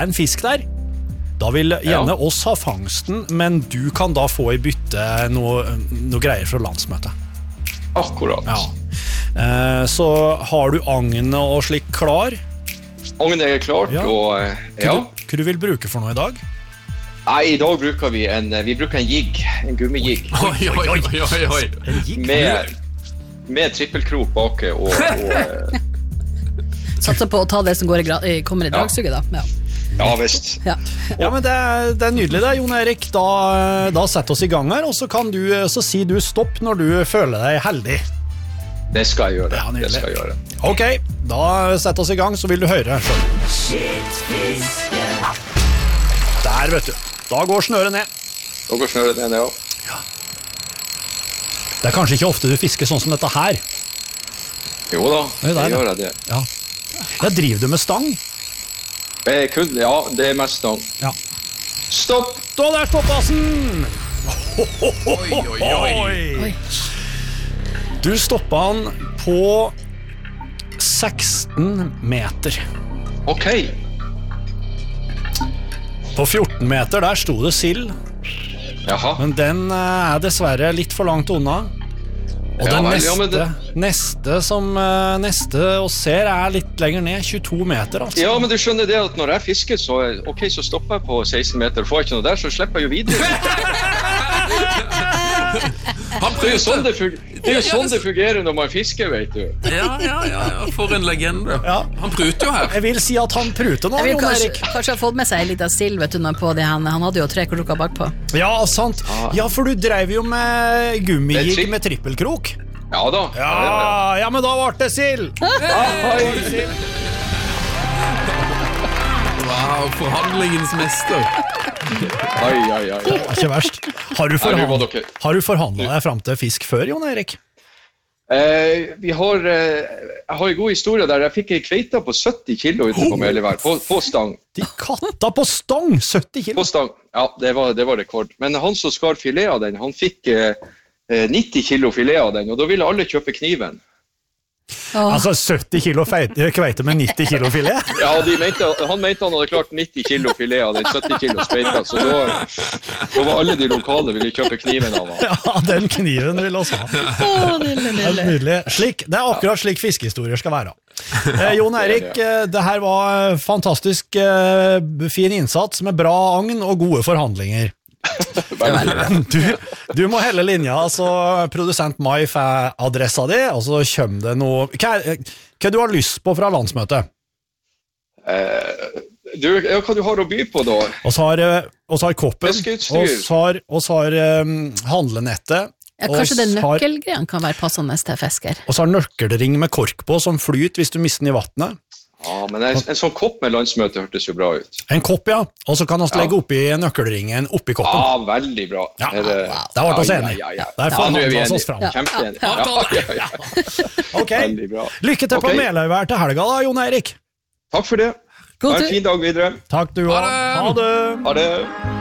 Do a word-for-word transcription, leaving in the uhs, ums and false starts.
en fisk der, da vil gjerne ja. oss ha fangsten, men du kan da få i bytte noe, noe greier fra landsmøtet. Akkurat. Ja. Eh, så har du agnet og slik klar? Agnet er klart, ja. og ja. Hva du vil bruke for noe i dag? Nei, i dag bruker vi en, vi bruker en jigg, en gummijigg. Oi, oi, oi, oi, oi. En jigg? Med, med trippelkrok bak og... og Satser på å ta det som går i gra- kommer i dragsuget, da. Ja. Ja, visst. Ja. Ja, men det er, det er nydelig det, Jon Erik. Da, da setter oss i gang her, og så kan du, så sier du stopp når du føler deg heldig. Det skal jeg gjøre. Ja, det skal jeg gjøre. Ok, da setter oss i gang, så vil du høre. Der, vet du. Da går snøret ned. Da går snøret ned, ja. Ja. Det er kanskje ikke ofte du fisker sånn som dette her. Jo da, det jeg gjør jeg det. Ja. Ja, driver du med stang? Jeg kun, ja, det er mest stang. Ja. Stopp! Da der stoppasen! Oi, oi, oi. Oi. Du stoppet han på seksten meter. Ok. På fjorten meter, der sto det sild. Jaha. Men den er dessverre litt for langt unna. Og Ja, den vel, neste, ja, men det- neste som eh, neste oss ser er litt lenger ned, tjueto meter altså. Ja, men du skjønner det at når jeg fisker, så, ok, så stopper jeg på seksten meter. Får jeg ikke noe der, så slipper jeg jo videre. Han Det er jo sånn det, prøvde. fun- det, er jo sånn det fungerer når man fisker, vet du. Ja, ja, ja, ja, for en legende. Ja. Han pruter jo her. Jeg vil si at han pruter nå, Jeg vil Jon kanskje, Erik. kanskje ha fått med seg litt av sild, vet du, når på de han, han hadde jo tre kroker bakpå. Ja, sant. Ja, for du drev jo med Med gummijigg tri- med trippelkrok. Ja da. Ja, ja, men da var det sild. Wow, forhandlingens mester. Ai, ai, ai. Det er ikke verst. Har du, Nei, nå var forhandlet, dere- har du forhandlet deg frem til fisk før, Jon Erik? Eh, vi har, eh, jeg har en god historie der jeg fikk en kveita på sytti kilo ute på Melevær, på, på stang. De katta på stang, sytti kilo. På stang, ja, det var, det var rekord. Men han som skar filet av den, han fikk eh, eh, nitti kilo filet av den, og da ville alle kjøpe kniven. Åh, Altså sytti kilo feite, kveite med nitti kilo filet. Ja, de mente, han mente han hadde klart nitti kilo filet av den sytti kilo kveita, så da, da var alle de lokale ville kjøpe kniven av han. Ja, den kniven vil også ha. åh, lille, Helt lille. nydelig. Slik, det er akkurat slik fiskehistorier skal være. Eh, Jon Erik, eh, det her var fantastisk eh, fin innsats med bra agn og gode forhandlinger. Du, du må helle linja, altså produsent Mai får adressa di, og så kommer det noe hva, er- hva du har lyst på fra landsmøtet? Eh, du, ja, hva du har å by på da? Og så har, eh, og så har koppen, Fiskeutstyr. og så har, og så har um, handlenettet, Ja, kanskje og det så har- nøkkelgreiene kan være passende til fisker. og så har nøkkelring med kork på som flyter hvis du mister den i vattnet. Ja, men en, en sånn kopp med landsmøte hørtes jo bra ut. En kopp, ja, og så kan vi Ja. legge oppi nøkkelringen oppi koppen. Ja, veldig bra. Ja, Er det, der ble vi Ja, enige. ja, ja, ja. Der Ja, får nå er vi vi oss enige. fram. Kjempeenig. Ja, Ja, ja, ja. Ok, Veldig bra. lykke til på Ok. Meløyvær til helga da, Jon Erik. Takk for det. God Ha en tur. fin dag videre. Takk du Ha også. det. Ha det. Ha det.